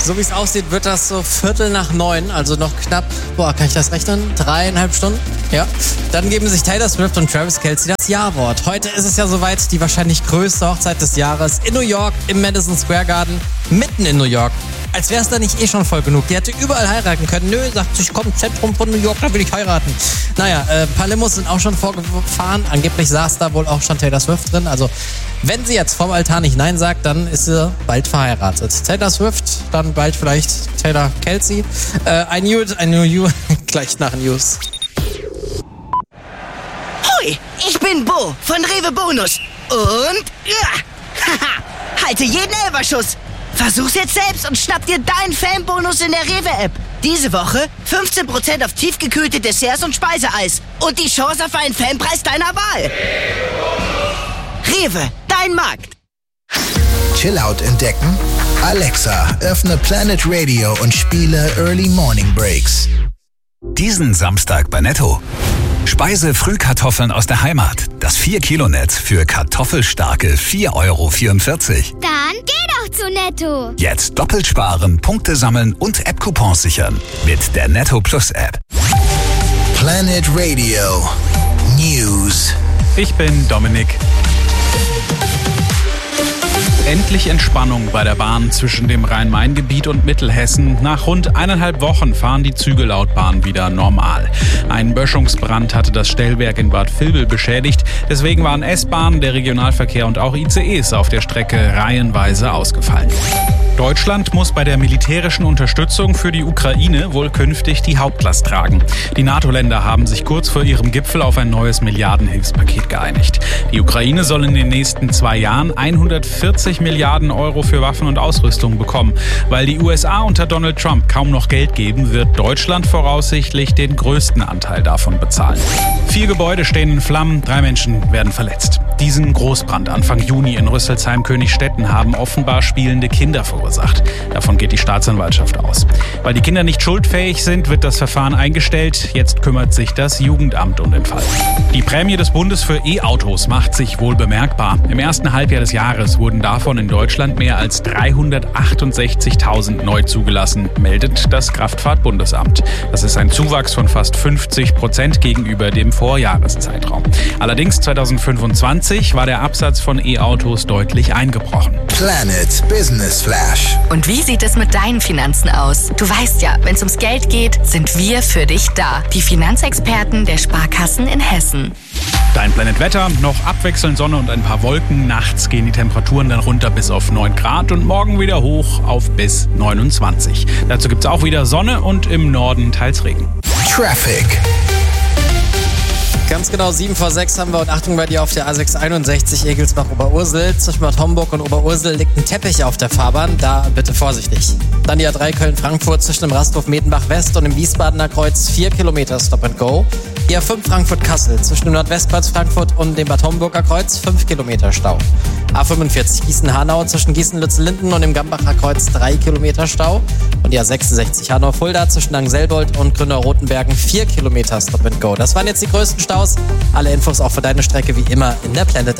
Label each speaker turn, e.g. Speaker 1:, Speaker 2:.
Speaker 1: So wie es aussieht, wird das so 8:45, also noch knapp, kann ich das rechnen? 3,5 Stunden? Ja. Dann geben sich Taylor Swift und Travis Kelce das Ja-Wort. Heute ist es ja soweit, die wahrscheinlich größte Hochzeit des Jahres in New York, im Madison Square Garden, mitten in New York. Als wäre es da nicht schon voll genug. Die hätte überall heiraten können. Nö, sagt sich, komm, Zentrum von New York, da will ich heiraten. Naja, ein paar Limos sind auch schon vorgefahren. Angeblich saß da wohl auch schon Taylor Swift drin. Also, wenn sie jetzt vom Altar nicht Nein sagt, dann ist sie bald verheiratet. Taylor Swift, dann bald vielleicht Taylor Kelce. I knew you. Gleich nach News.
Speaker 2: Hoi, ich bin Bo von Rewe Bonus. Und halte jeden Elferschuss. Versuch's jetzt selbst und schnapp dir deinen Fanbonus in der Rewe-App. Diese Woche 15% auf tiefgekühlte Desserts und Speiseeis. Und die Chance auf einen Fanpreis deiner Wahl. Rewe, dein Markt.
Speaker 3: Chillout entdecken? Alexa, öffne Planet Radio und spiele Early Morning Breaks.
Speaker 4: Diesen Samstag bei Netto. Speise-Frühkartoffeln aus der Heimat. Das 4-Kilo-Netz für kartoffelstarke 4,44 €.
Speaker 5: Dann geh doch zu Netto.
Speaker 4: Jetzt doppelt sparen, Punkte sammeln und App-Coupons sichern. Mit der Netto Plus App.
Speaker 3: Planet Radio News.
Speaker 6: Ich bin Dominik. Endlich Entspannung bei der Bahn zwischen dem Rhein-Main-Gebiet und Mittelhessen. Nach rund 1,5 Wochen fahren die Züge laut Bahn wieder normal. Ein Böschungsbrand hatte das Stellwerk in Bad Vilbel beschädigt. Deswegen waren S-Bahn, der Regionalverkehr und auch ICEs auf der Strecke reihenweise ausgefallen. Deutschland muss bei der militärischen Unterstützung für die Ukraine wohl künftig die Hauptlast tragen. Die NATO-Länder haben sich kurz vor ihrem Gipfel auf ein neues Milliardenhilfspaket geeinigt. Die Ukraine soll in den nächsten 2 Jahren 140 Milliarden € für Waffen und Ausrüstung bekommen. Weil die USA unter Donald Trump kaum noch Geld geben, wird Deutschland voraussichtlich den größten Anteil davon bezahlen. 4 Gebäude stehen in Flammen, 3 Menschen werden verletzt. Diesen Großbrand Anfang Juni in Rüsselsheim-Königsstetten haben offenbar spielende Kinder verursacht. Davon geht die Staatsanwaltschaft aus. Weil die Kinder nicht schuldfähig sind, wird das Verfahren eingestellt. Jetzt kümmert sich das Jugendamt um den Fall. Die Prämie des Bundes für E-Autos macht sich wohl bemerkbar. Im ersten Halbjahr des Jahres wurden davon in Deutschland mehr als 368.000 neu zugelassen, meldet das Kraftfahrtbundesamt. Das ist ein Zuwachs von fast 50% gegenüber dem Vorjahreszeitraum. Allerdings 2025 war der Absatz von E-Autos deutlich eingebrochen.
Speaker 3: Planet Business Flash.
Speaker 7: Und wie sieht es mit deinen Finanzen aus? Du weißt ja, wenn es ums Geld geht, sind wir für dich da. Die Finanzexperten der Sparkassen in Hessen.
Speaker 6: Dein Planet Wetter, noch abwechselnd Sonne und ein paar Wolken. Nachts gehen die Temperaturen dann runter bis auf 9 Grad und morgen wieder hoch auf bis 29. Dazu gibt es auch wieder Sonne und im Norden teils Regen.
Speaker 3: Traffic.
Speaker 1: Ganz genau 7:06 haben wir und Achtung bei dir auf der A661 Egelsbach-Oberursel. Zwischen Bad Homburg und Oberursel liegt ein Teppich auf der Fahrbahn, da bitte vorsichtig. Dann die A3 Köln-Frankfurt zwischen dem Rasthof Medenbach-West und dem Wiesbadener Kreuz 4 Kilometer Stop and Go. Die A5 Frankfurt-Kassel zwischen dem Nordwestplatz Frankfurt und dem Bad Homburger Kreuz 5 Kilometer Stau. A45 Gießen-Hanau zwischen Gießen-Lützellinden und dem Gambacher Kreuz 3 Kilometer Stau. Und die A66 Hanau-Fulda zwischen Langenselbold und Grünau-Rotenbergen 4 Kilometer Stop and Go. Das waren jetzt die größten Staus. Alle Infos auch für deine Strecke wie immer in der Planet